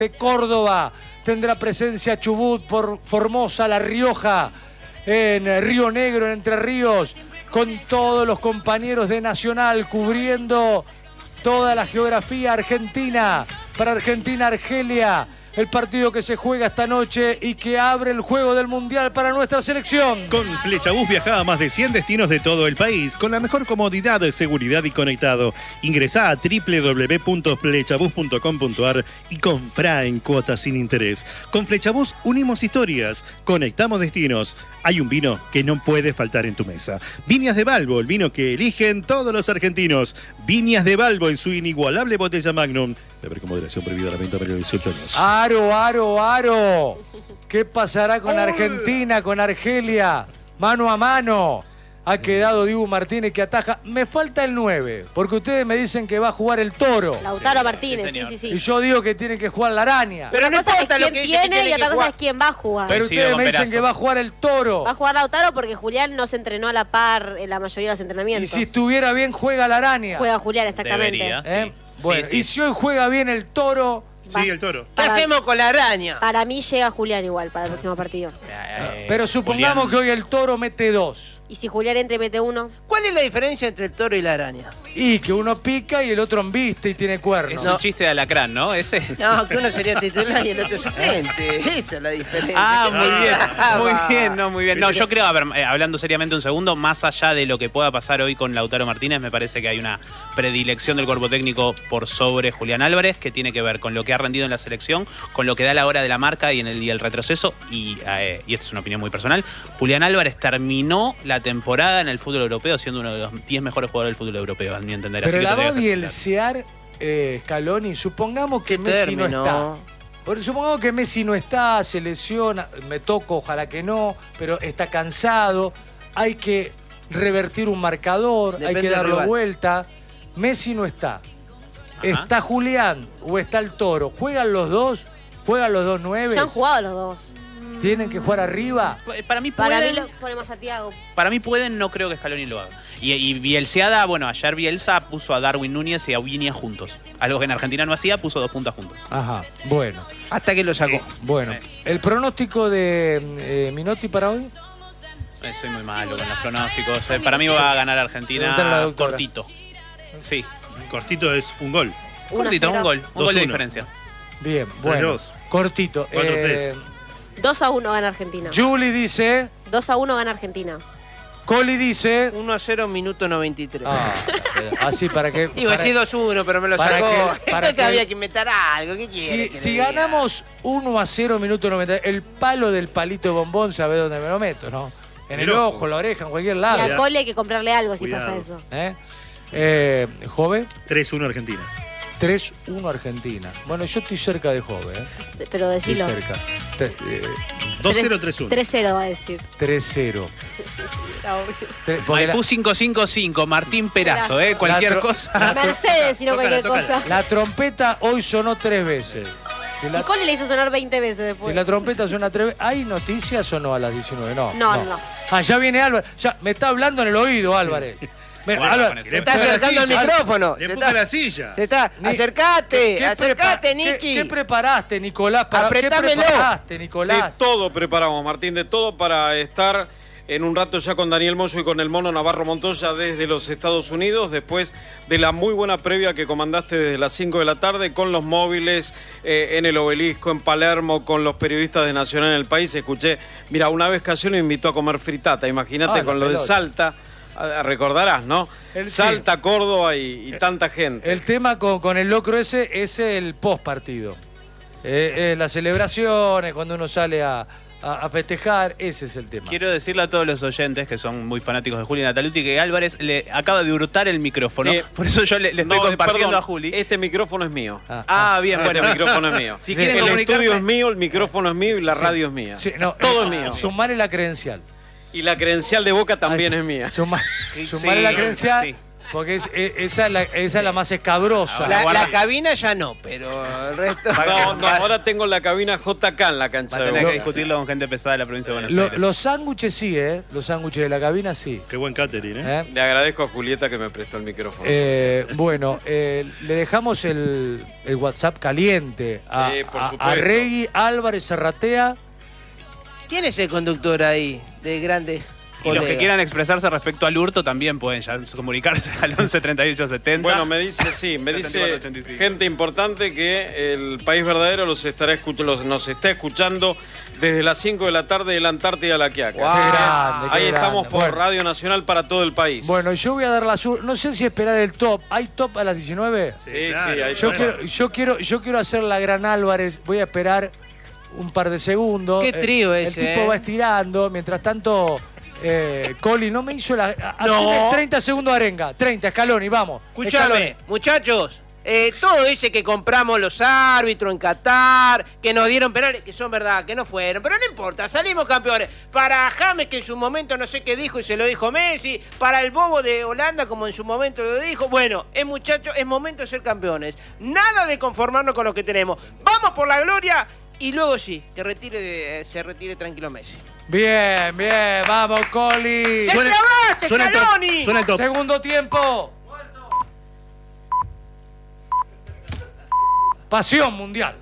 de Córdoba. Tendrá presencia Chubut por Formosa, La Rioja, en Río Negro, en Entre Ríos, con todos los compañeros de Nacional cubriendo toda la geografía argentina. Para Argentina, Argelia, el partido que se juega esta noche y que abre el juego del Mundial para nuestra selección. Con Flechabús viaja a más de 100 destinos de todo el país, con la mejor comodidad, seguridad y conectado. Ingresá a www.flechabús.com.ar y comprá en cuotas sin interés. Con Flechabús unimos historias, conectamos destinos. Hay un vino que no puede faltar en tu mesa. Viñas de Balbo, el vino que eligen todos los argentinos. Viñas de Balbo en su inigualable botella Magnum. Beber con moderación, prohibida la venta para 18 años. ¡Aro, aro, aro! ¿Qué pasará con Argentina, con Argelia? Mano a mano. Ha quedado Dibu Martínez que ataja. Me falta el 9, porque ustedes me dicen que va a jugar el Toro. Lautaro Martínez, sí. Y yo digo que tiene que jugar la Araña. Pero no importa lo que tiene y otra cosa es quién va a jugar. Pero ustedes me dicen que va a jugar el Toro. Va a jugar Lautaro porque Julián no se entrenó a la par en la mayoría de los entrenamientos. Y si estuviera bien, juega la Araña. Juega Julián, exactamente. Debería, sí. Bueno, sí. Y si hoy juega bien el Toro... Sí, el Toro. ¿Qué hacemos con la Araña? Para mí llega Julián igual para el próximo partido. Pero supongamos que hoy el Toro mete 2. Y si Julián entra y mete 1. ¿Cuál es la diferencia entre el Toro y la Araña? Y que uno pica y el otro embiste y tiene cuernos. Es un chiste de alacrán, ¿no? Ese. No, que uno sería titular y el otro suplente. Esa es la diferencia. Muy bien, muy bien. No, yo creo, a ver, hablando seriamente un segundo, más allá de lo que pueda pasar hoy con Lautaro Martínez, me parece que hay una predilección del cuerpo técnico por sobre Julián Álvarez, que tiene que ver con lo que ha rendido en la selección, con lo que da la hora de la marca y en el retroceso, y esta es una opinión muy personal. Julián Álvarez terminó la temporada en el fútbol europeo siendo uno de los 10 mejores jugadores del fútbol europeo, a mi entender. Pero así la que va a bielsear Scaloni. Supongamos que Messi no está. Supongamos que Messi no está, se lesiona, me toco, ojalá que no, pero está cansado, hay que revertir un marcador, hay que darlo vuelta. Messi no está. ¿Está Julián o está el Toro? ¿Juegan los dos? ¿Juegan los dos 9? Ya han jugado los dos. ¿Tienen que jugar arriba? Para mí pueden. Para mí lo ponemos a Thiago. Para mí pueden, no creo que Scaloni lo haga. Y bielseada, bueno, ayer Bielsa puso a Darwin Núñez y a Viña juntos. Algo que en Argentina no hacía, puso 2 puntas juntos. Ajá, bueno. Hasta que lo sacó. Bueno, ¿el pronóstico de Minotti para hoy? Soy muy malo con los pronósticos. Para mí va a ganar Argentina cortito. Sí. Cortito es un gol. Cortito, un gol de 2-1. diferencia. Bien, bueno. 3-2. Cortito. 4-3. 2-1 gana Argentina. Julie dice... 2-1 gana Argentina. Coli dice... 1-0, minuto 93. Así para que... Iba a decir 2-1, pero me lo sacó. Para que había que inventar algo. ¿Qué quiere? Si ganamos 1-0, minuto 90, el palo del palito de bombón, ¿sabe dónde me lo meto, no? En el ojo, la oreja, en cualquier lado. Y a Coli hay que comprarle algo si Cuidado. pasa eso. ¿Jove? 3-1 Argentina. 3-1 Argentina. Bueno, yo estoy cerca de Jove, Pero decilo. Estoy cerca. 2-0, 3-1. 3-0 va a decir. 3-0. Maipú 555, Martín Perazo, cualquier cosa. Mercedes, si no cualquier tócala. cosa. La trompeta hoy sonó 3 veces. Y Coli le hizo sonar 20 veces después. Si la trompeta suena 3 veces... ¿Hay noticias o no a las 19? No. No. Ya viene Álvarez. Ya, me está hablando en el oído, Álvarez. Álvarez. Se está acercando al micrófono. Le empuja la silla. Se está. Acercate, Niki. ¿Qué preparaste, Nicolás? Apretámelo. ¿Qué preparaste, Nicolás? De todo preparamos, Martín, de todo para estar en un rato ya con Daniel Moyo y con el Mono Navarro Montoya desde los Estados Unidos, después de la muy buena previa que comandaste desde las 5 de la tarde con los móviles en el Obelisco, en Palermo, con los periodistas de Nacional en el país. Escuché, mira, una vez Casio me invitó a comer fritata, imagínate con lo de Salta. Recordarás, ¿no? Salta, Córdoba y tanta gente. El tema con el locro ese es el post partido. Las celebraciones, cuando uno sale a festejar, ese es el tema. Quiero decirle a todos los oyentes que son muy fanáticos de Juli Nataluti que Álvarez le acaba de hurtar el micrófono. Por eso yo le estoy compartiendo a Juli. Este micrófono es mío. Bien, bueno. Este micrófono es mío. Si quieren el comunicarse... estudio es mío, el micrófono es mío y la radio es mía. Sí, no, todo es mío. Sumarle la credencial. Y la credencial de Boca también es mía. Sumarle la credencial. porque esa es la más escabrosa. La cabina ya no, pero el resto... No, ahora tengo la cabina JK en la cancha Va a de tener Boca. que discutirlo con gente pesada de la provincia de Buenos Aires. Los sándwiches sí, los sándwiches de la cabina sí. Qué buen catering, ¿eh? Le agradezco a Julieta que me prestó el micrófono. Bueno, le dejamos el WhatsApp caliente a, Sí, por a supuesto. Regui Álvarez Serratea. ¿Quién es el conductor ahí de grandes Y los que colegas? quieran expresarse respecto al hurto también pueden ya comunicarse al 11 38 70. Bueno, me dice 74-85. gente importante que el País Verdadero nos está escuchando desde las 5 de la tarde de la Antártida a la Quiaca. Wow. Así que Qué grande, qué ahí estamos grande. por Bueno. Radio Nacional para todo el país. Bueno, yo voy a dar no sé si esperar el top. ¿Hay top a las 19? sí, claro. sí, ahí Yo está. quiero hacer la gran Álvarez. Voy a esperar un par de segundos. Qué trío El ese, tipo va estirando. Mientras tanto, Coli no me hizo la... Haceme 30 segundos de arenga. 30, Scaloni, vamos. Escúchame, muchachos, todo dice que compramos los árbitros en Qatar, que nos dieron penales, que son verdad, que no fueron, pero no importa, salimos campeones. Para James, que en su momento no sé qué dijo y se lo dijo Messi, para el bobo de Holanda, como en su momento lo dijo, bueno, muchachos, es momento de ser campeones. Nada de conformarnos con lo que tenemos. Vamos por la gloria y luego sí, que se retire tranquilo Messi. Bien, bien, vamos, Coli. ¡Te clavaste, suena el top, Scaloni! suena el top. Segundo tiempo. Pasión mundial.